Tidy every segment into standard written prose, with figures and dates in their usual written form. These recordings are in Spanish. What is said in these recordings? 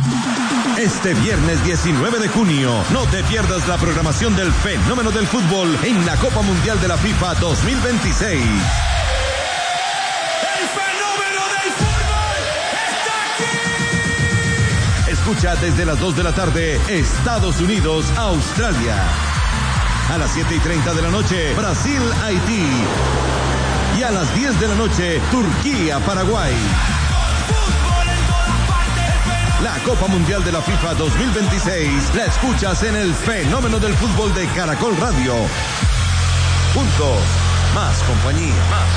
Este viernes 19 de junio, no te pierdas la programación del fenómeno del fútbol en la Copa Mundial de la FIFA 2026. Escucha desde las 2 de la tarde, Estados Unidos, Australia. A las 7:30 de la noche, Brasil, Haití. Y a las 10 de la noche, Turquía, Paraguay. La Copa Mundial de la FIFA 2026 la escuchas en el fenómeno del fútbol de Caracol Radio. Juntos, más compañía.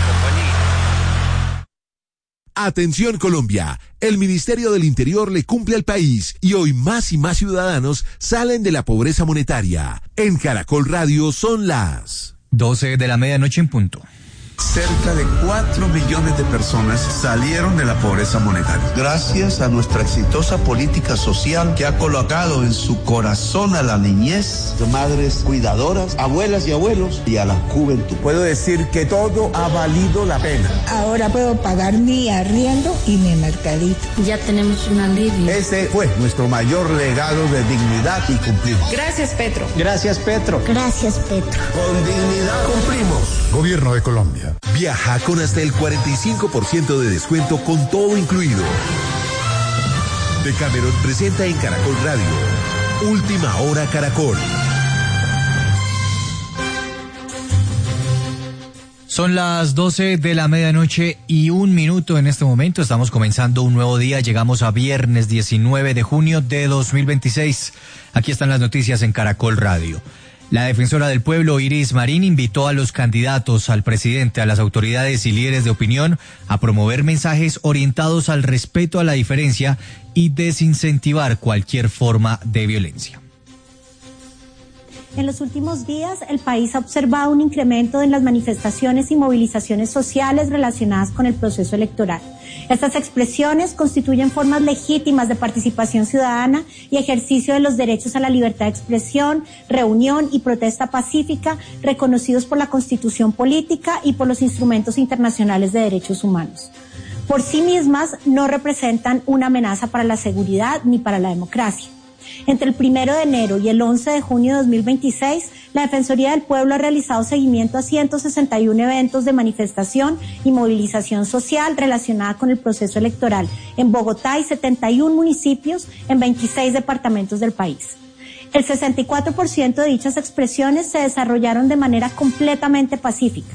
Atención Colombia, el Ministerio del Interior le cumple al país y hoy más y más ciudadanos salen de la pobreza monetaria. En Caracol Radio son las 12 de la medianoche en punto. Cerca de 4 millones de personas salieron de la pobreza monetaria. Gracias a nuestra exitosa política social que ha colocado en su corazón a la niñez, madres cuidadoras, abuelas y abuelos y a la juventud. Puedo decir que todo ha valido la pena. Ahora puedo pagar mi arriendo y mi mercadito. Ya tenemos un alivio. Ese fue nuestro mayor legado de dignidad y cumplimos. Gracias, Petro. Gracias, Petro. Gracias, Petro. Con dignidad cumplimos. Gobierno de Colombia. Viaja con hasta el 45% de descuento con todo incluido. Decameron presenta en Caracol Radio. Última hora Caracol. Son las 12 de la medianoche y 1 minuto en este momento. Estamos comenzando un nuevo día. Llegamos a viernes 19 de junio de 2026. Aquí están las noticias en Caracol Radio. La defensora del pueblo, Iris Marín, invitó a los candidatos al presidente, a las autoridades y líderes de opinión a promover mensajes orientados al respeto a la diferencia y desincentivar cualquier forma de violencia. En los últimos días, el país ha observado un incremento en las manifestaciones y movilizaciones sociales relacionadas con el proceso electoral. Estas expresiones constituyen formas legítimas de participación ciudadana y ejercicio de los derechos a la libertad de expresión, reunión y protesta pacífica reconocidos por la Constitución Política y por los instrumentos internacionales de derechos humanos. Por sí mismas, no representan una amenaza para la seguridad ni para la democracia. Entre el 1 de enero y el 11 de junio de 2026, la Defensoría del Pueblo ha realizado seguimiento a 161 eventos de manifestación y movilización social relacionada con el proceso electoral en Bogotá y 71 municipios en 26 departamentos del país. El 64% de dichas expresiones se desarrollaron de manera completamente pacífica.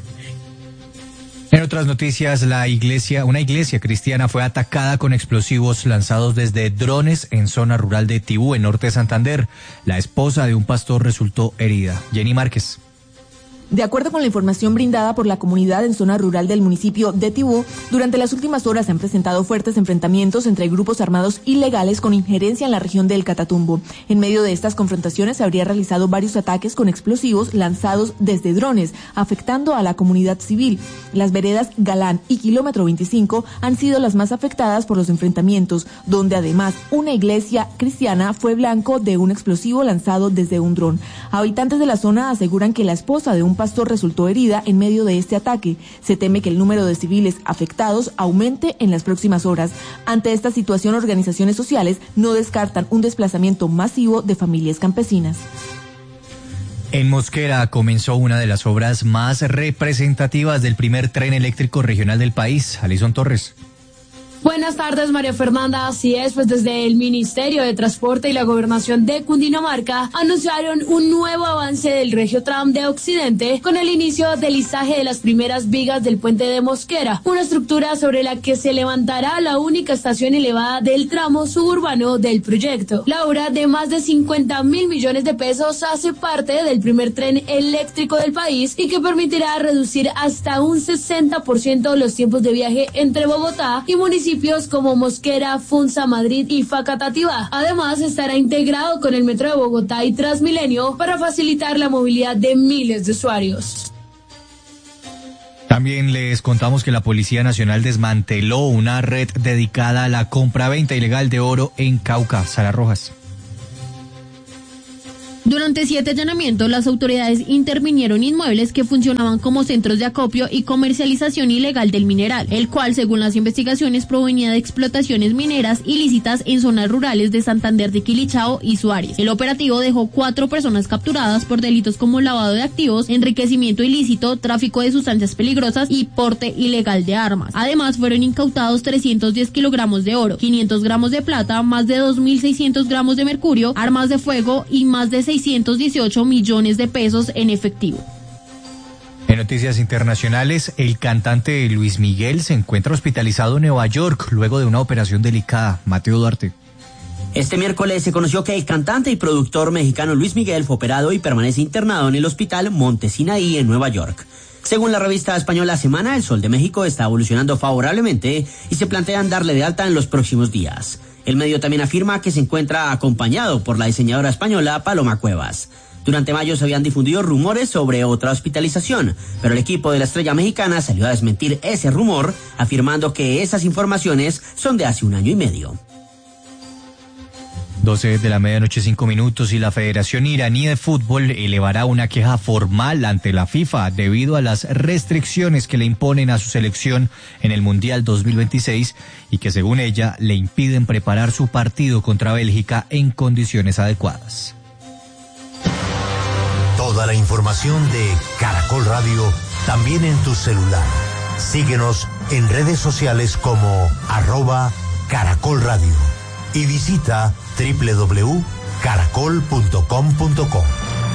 En otras noticias, una iglesia cristiana fue atacada con explosivos lanzados desde drones en zona rural de Tibú, en norte de Santander. La esposa de un pastor resultó herida. Jenny Márquez. De acuerdo con la información brindada por la comunidad en zona rural del municipio de Tibú, durante las últimas horas se han presentado fuertes enfrentamientos entre grupos armados ilegales con injerencia en la región del Catatumbo. En medio de estas confrontaciones se habría realizado varios ataques con explosivos lanzados desde drones, afectando a la comunidad civil. Las veredas Galán y Kilómetro 25 han sido las más afectadas por los enfrentamientos, donde además una iglesia cristiana fue blanco de un explosivo lanzado desde un dron. Habitantes de la zona aseguran que la esposa de un pastor resultó herida en medio de este ataque. Se teme que el número de civiles afectados aumente en las próximas horas. Ante esta situación, organizaciones sociales no descartan un desplazamiento masivo de familias campesinas. En Mosquera comenzó una de las obras más representativas del primer tren eléctrico regional del país. Alison Torres. Buenas tardes, María Fernanda. Así es, pues desde el Ministerio de Transporte y la Gobernación de Cundinamarca anunciaron un nuevo avance del Regiotram de Occidente con el inicio del izaje de las primeras vigas del puente de Mosquera, una estructura sobre la que se levantará la única estación elevada del tramo suburbano del proyecto. La obra de más de 50.000 millones de pesos hace parte del primer tren eléctrico del país y que permitirá reducir hasta un 60% los tiempos de viaje entre Bogotá y municipios como Mosquera, Funza, Madrid y Facatativá. Además, estará integrado con el Metro de Bogotá y Transmilenio para facilitar la movilidad de miles de usuarios. También les contamos que la Policía Nacional desmanteló una red dedicada a la compra-venta ilegal de oro en Cauca. Sara Rojas. Durante 7 allanamientos, las autoridades intervinieron inmuebles que funcionaban como centros de acopio y comercialización ilegal del mineral, el cual, según las investigaciones, provenía de explotaciones mineras ilícitas en zonas rurales de Santander de Quilichao y Suárez. El operativo dejó 4 personas capturadas por delitos como lavado de activos, enriquecimiento ilícito, tráfico de sustancias peligrosas y porte ilegal de armas. Además, fueron incautados 310 kilogramos de oro, 500 gramos de plata, más de 2.600 gramos de mercurio, armas de fuego y más de 618 millones de pesos en efectivo. En noticias internacionales, el cantante Luis Miguel se encuentra hospitalizado en Nueva York luego de una operación delicada. Mateo Duarte. Este miércoles se conoció que el cantante y productor mexicano Luis Miguel fue operado y permanece internado en el hospital Monte Sinaí en Nueva York. Según la revista española Semana, el Sol de México está evolucionando favorablemente y se plantean darle de alta en los próximos días. El medio también afirma que se encuentra acompañado por la diseñadora española Paloma Cuevas. Durante mayo se habían difundido rumores sobre otra hospitalización, pero el equipo de la estrella mexicana salió a desmentir ese rumor, afirmando que esas informaciones son de hace 1 año y medio. 12 de la medianoche, 5 minutos, y la Federación Iraní de Fútbol elevará una queja formal ante la FIFA debido a las restricciones que le imponen a su selección en el Mundial 2026 y que, según ella, le impiden preparar su partido contra Bélgica en condiciones adecuadas. Toda la información de Caracol Radio también en tu celular. Síguenos en redes sociales como @Caracol Radio y visita www.caracol.com.co.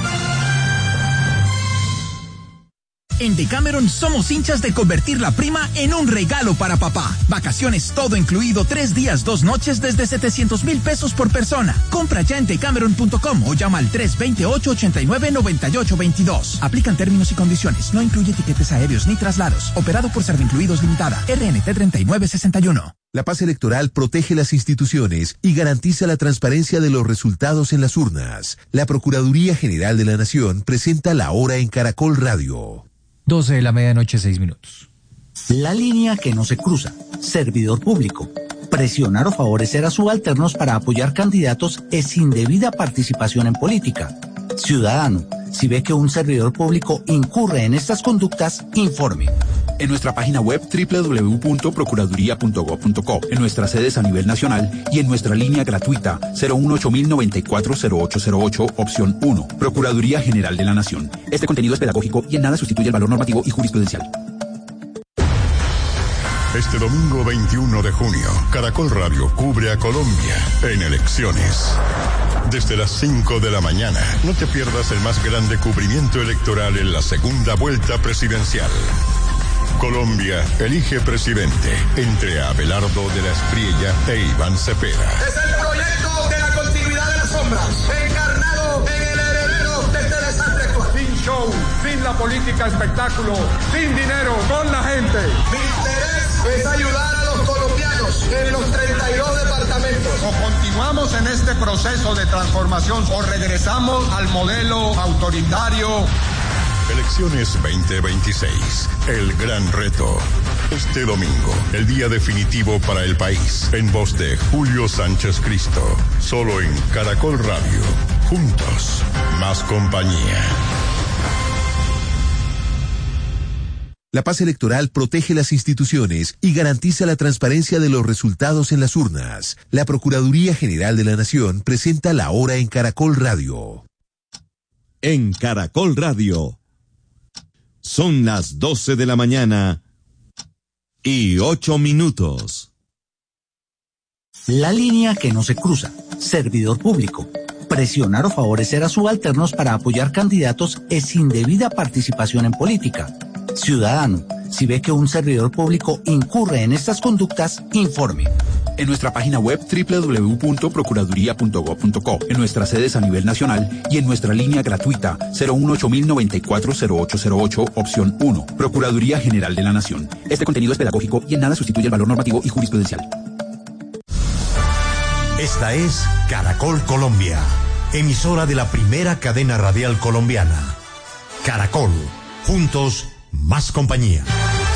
En Decameron somos hinchas de convertir la prima en un regalo para papá. Vacaciones todo incluido, 3 días, 2 noches desde 700,000 pesos por persona. Compra ya en decameron.com o llama al 328-89-9822. Aplican términos y condiciones. No incluye tiquetes aéreos ni traslados. Operado por Servincluidos Limitada. RNT 3961. La paz electoral protege las instituciones y garantiza la transparencia de los resultados en las urnas. La Procuraduría General de la Nación presenta La Hora en Caracol Radio. 12 de la medianoche, 6 minutos. La línea que no se cruza. Servidor público. Presionar o favorecer a subalternos para apoyar candidatos es indebida participación en política. Ciudadano, si ve que un servidor público incurre en estas conductas, informe. En nuestra página web www.procuraduría.gov.co, en nuestras sedes a nivel nacional y en nuestra línea gratuita 018-094-0808, opción 1. Procuraduría General de la Nación. Este contenido es pedagógico y en nada sustituye el valor normativo y jurisprudencial. Este domingo 21 de junio, Caracol Radio cubre a Colombia en elecciones. Desde las 5 de la mañana, no te pierdas el más grande cubrimiento electoral en la segunda vuelta presidencial. Colombia elige presidente entre Abelardo de la Espriella e Iván Cepeda. Es el proyecto de la continuidad de las sombras, encarnado en el heredero de este desastre actual. Sin show, sin la política espectáculo, sin dinero, con la gente. Mi interés es ayudar a los colombianos en los 32 departamentos. O continuamos en este proceso de transformación o regresamos al modelo autoritario. Elecciones 2026, el gran reto. Este domingo, el día definitivo para el país. En voz de Julio Sánchez Cristo. Solo en Caracol Radio. Juntos, más compañía. La paz electoral protege las instituciones y garantiza la transparencia de los resultados en las urnas. La Procuraduría General de la Nación presenta La Hora en Caracol Radio. En Caracol Radio. Son las 12 de la mañana y 8 minutos. La línea que no se cruza. Servidor público. Presionar o favorecer a subalternos para apoyar candidatos es indebida participación en política. Ciudadano, si ve que un servidor público incurre en estas conductas, informe. En nuestra página web www.procuraduría.gov.co, en nuestras sedes a nivel nacional y en nuestra línea gratuita 018-094-0808, opción 1. Procuraduría General de la Nación. Este contenido es pedagógico y en nada sustituye el valor normativo y jurisprudencial. Esta es Caracol Colombia, emisora de la primera cadena radial colombiana. Caracol, juntos, más compañía.